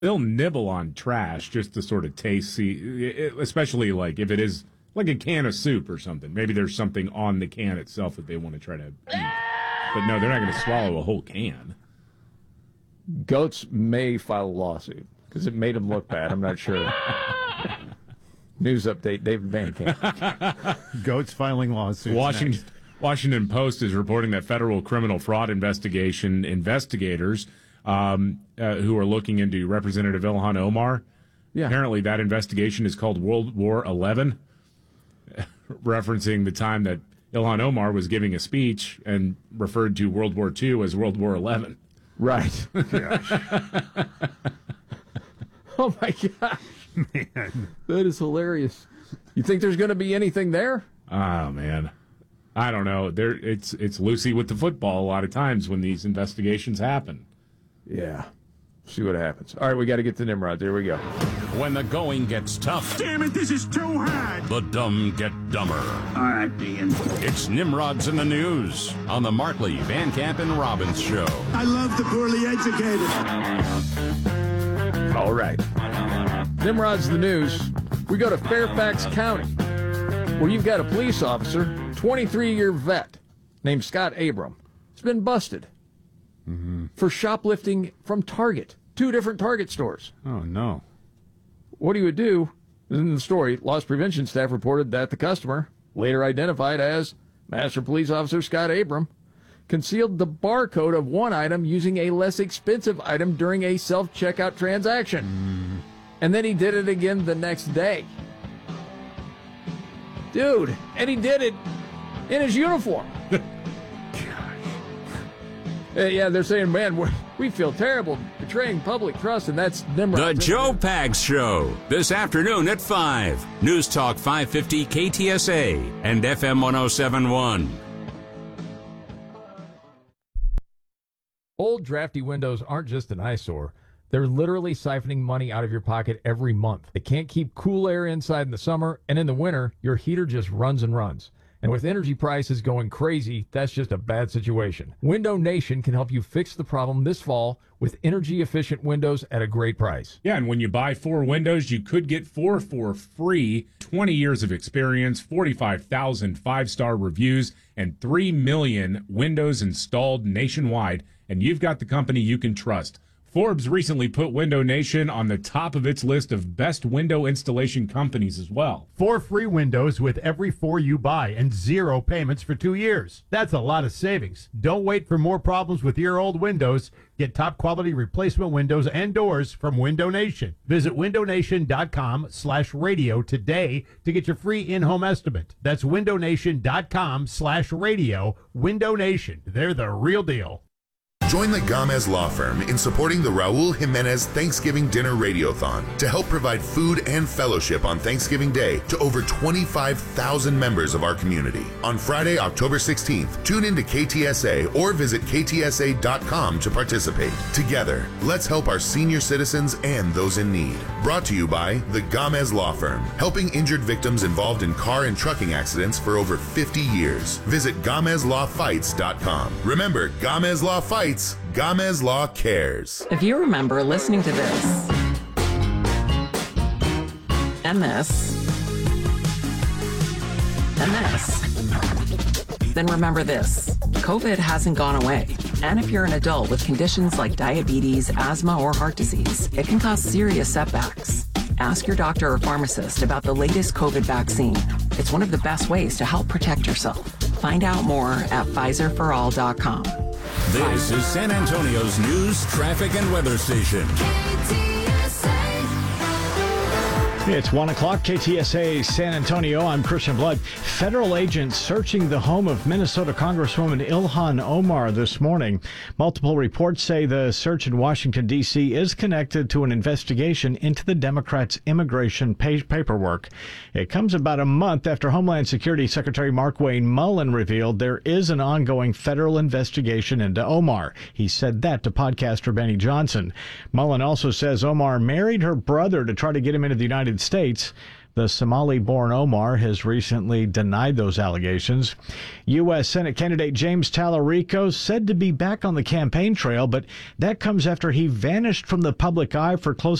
they'll nibble on trash just to sort of taste, especially like if it is like a can of soup or something. Maybe there's something on the can itself that they want to try to eat. But no, they're not going to swallow a whole can. Goats may file a lawsuit because it made them look bad. I'm not sure. News update, David Van Camp. Goats filing lawsuits. Washington Post is reporting that federal criminal fraud investigators who are looking into Representative Ilhan Omar. Yeah. Apparently that investigation is called World War 11, referencing the time that Ilhan Omar was giving a speech and referred to World War II as World War 11. Right. Oh, my gosh. Man. That is hilarious. You think there's going to be anything there? Oh, man. I don't know. It's Lucy with the football a lot of times when these investigations happen. Yeah. See what happens. All right, we got to get to Nimrod. There we go. When the going gets tough. Damn it, this is too hard. The dumb get dumber. All right, Dean. It's Nimrod's in the News on the Markley, Van Camp, and Robbins Show. I love the poorly educated. All right. Nimrod's the News. We go to Fairfax County, where you've got a police officer, 23-year vet, named Scott Abram. He's been busted for shoplifting from Target, 2 different Target stores. Oh, no. What he would do, in the story, loss prevention staff reported that the customer, later identified as Master Police Officer Scott Abram, concealed the barcode of one item using a less expensive item during a self-checkout transaction. And then he did it again the next day. Dude, and he did it in his uniform. Yeah, they're saying, man, we feel terrible betraying public trust, and that's Nimrod. The Joe Pags Show, this afternoon at 5. News Talk 550 KTSA and FM 1071. Old drafty windows aren't just an eyesore. They're literally siphoning money out of your pocket every month. They can't keep cool air inside in the summer, and in the winter, your heater just runs and runs. And with energy prices going crazy, that's just a bad situation. Window Nation can help you fix the problem this fall with energy-efficient windows at a great price. Yeah, and when you buy 4 windows, you could get 4 for free. 20 years of experience, 45,000 5-star reviews, and 3 million windows installed nationwide. And you've got the company you can trust. Forbes recently put Window Nation on the top of its list of best window installation companies as well. 4 free windows with every 4 you buy and 0 payments for 2 years. That's a lot of savings. Don't wait for more problems with your old windows. Get top quality replacement windows and doors from Window Nation. Visit windownation.com/radio today to get your free in-home estimate. That's windownation.com/radio. Window Nation. They're the real deal. Join the Gamez Law Firm in supporting the Raul Jimenez Thanksgiving Dinner Radiothon to help provide food and fellowship on Thanksgiving Day to over 25,000 members of our community. On Friday, October 16th, tune into KTSA or visit ktsa.com to participate. Together, let's help our senior citizens and those in need. Brought to you by the Gamez Law Firm, helping injured victims involved in car and trucking accidents for over 50 years. Visit GamezLawFights.com. Remember, Gamez Law Fights, Gamez Law Cares. If you remember listening to this, and this, and this, then remember this. COVID hasn't gone away. And if you're an adult with conditions like diabetes, asthma, or heart disease, it can cause serious setbacks. Ask your doctor or pharmacist about the latest COVID vaccine. It's one of the best ways to help protect yourself. Find out more at PfizerForAll.com. This is San Antonio's news, traffic, and weather station. It's 1 o'clock, KTSA San Antonio. I'm Christian Blood. Federal agents searching the home of Minnesota Congresswoman Ilhan Omar this morning. Multiple reports say the search in Washington, D.C. is connected to an investigation into the Democrats' immigration paperwork. It comes about a month after Homeland Security Secretary Markwayne Mullin revealed there is an ongoing federal investigation into Omar. He said that to podcaster Benny Johnson. Mullin also says Omar married her brother to try to get him into the United States. The Somali-born Omar has recently denied those allegations. U.S. Senate candidate James Tallarico said to be back on the campaign trail, but that comes after he vanished from the public eye for close